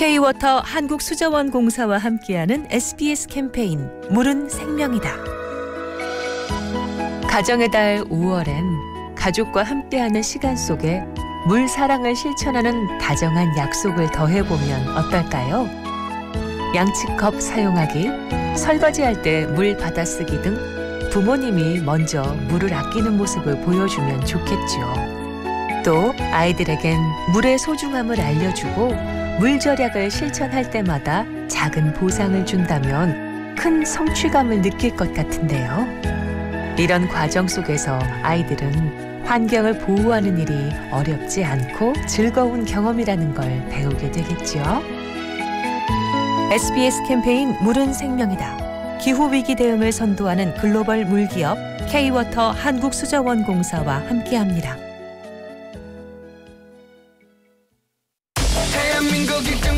K-워터 한국수자원공사와 함께하는 SBS 캠페인 물은 생명이다. 가정의 달 5월엔 가족과 함께하는 시간 속에 물 사랑을 실천하는 다정한 약속을 더해보면 어떨까요? 양치컵 사용하기, 설거지할 때 물 받아쓰기 등 부모님이 먼저 물을 아끼는 모습을 보여주면 좋겠죠. 또 아이들에겐 물의 소중함을 알려주고 물 절약을 실천할 때마다 작은 보상을 준다면 큰 성취감을 느낄 것 같은데요. 이런 과정 속에서 아이들은 환경을 보호하는 일이 어렵지 않고 즐거운 경험이라는 걸 배우게 되겠죠. SBS 캠페인 물은 생명이다. 기후위기 대응을 선도하는 글로벌 물기업 K-워터 한국수자원공사와 함께합니다. 대한민국이